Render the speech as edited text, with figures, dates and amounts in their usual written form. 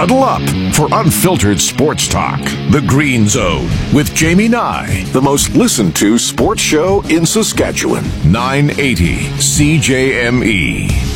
Huddle up for unfiltered sports talk. The Green Zone with Jamie Nye, the most listened to sports show in Saskatchewan. 980 CJME.